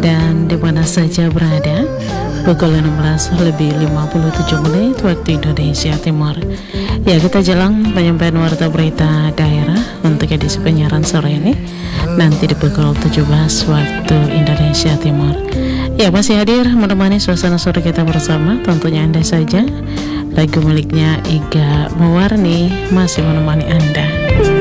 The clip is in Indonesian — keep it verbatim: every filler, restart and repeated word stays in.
dan di mana saja berada. Pukul enam belas lebih lima puluh tujuh menit waktu Indonesia Timur. Ya, kita jelang penyampaian warta berita daerah untuk edisi penyiaran sore ini nanti di pukul tujuh belas waktu Indonesia Timur. Ya, masih hadir menemani suasana sore kita bersama. Tentunya Anda saja. Lagu miliknya Iga Mewarni masih menemani Anda.